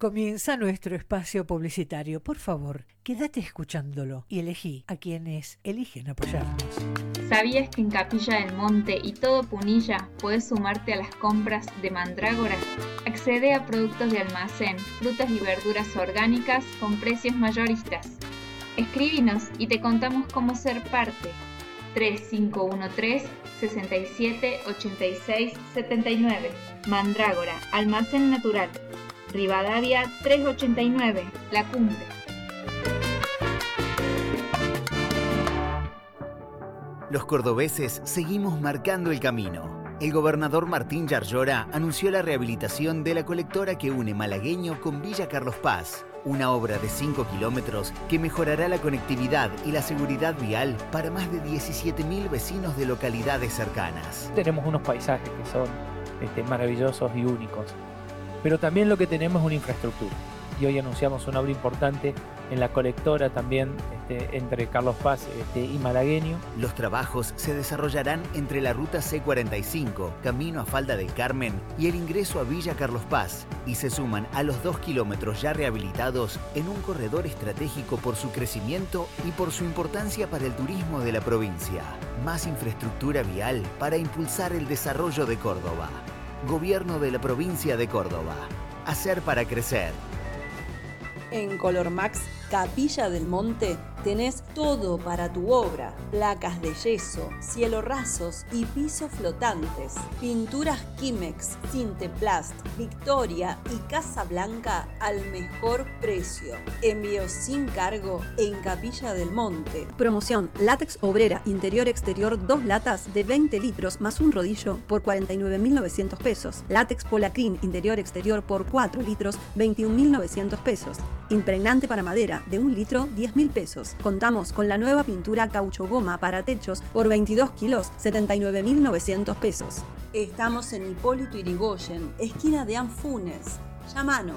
Comienza nuestro espacio publicitario. Por favor, quédate escuchándolo y elegí a quienes eligen apoyarnos. ¿Sabías que en Capilla del Monte y todo Punilla puedes sumarte a las compras de Mandrágora? Accede a productos de almacén, frutas y verduras orgánicas con precios mayoristas. Escríbenos y te contamos cómo ser parte. 3513-6786-79. Mandrágora, almacén natural. Rivadavia 389, La Cumbre. Los cordobeses seguimos marcando el camino. El gobernador Martín Yarlora anunció la rehabilitación de la colectora que une Malagueño con Villa Carlos Paz, una obra de 5 kilómetros que mejorará la conectividad y la seguridad vial para más de 17.000 vecinos de localidades cercanas. Tenemos unos paisajes que son maravillosos y únicos, pero también lo que tenemos es una infraestructura. Y hoy anunciamos una obra importante en la colectora también entre Carlos Paz y Malagueño. Los trabajos se desarrollarán entre la ruta C45, camino a Falda del Carmen, y el ingreso a Villa Carlos Paz, y se suman a los 2 kilómetros ya rehabilitados en un corredor estratégico por su crecimiento y por su importancia para el turismo de la provincia. Más infraestructura vial para impulsar el desarrollo de Córdoba. Gobierno de la provincia de Córdoba. Hacer para crecer. En Colormax Capilla del Monte tenés todo para tu obra: placas de yeso, cielo rasos y pisos flotantes, pinturas Kimex, Cinteplast, Victoria y Casa Blanca al mejor precio. Envío sin cargo en Capilla del Monte. Promoción: látex obrera interior-exterior 2 latas de 20 litros más un rodillo por 49.900 pesos. Látex Polacrin interior-exterior por 4 litros 21.900 pesos. Impregnante para madera de 1 litro 10.000 pesos. Contamos con la nueva pintura caucho goma para techos por 22 kilos 79.900 pesos. Estamos en Hipólito Yrigoyen, esquina de Anfunes. Llámanos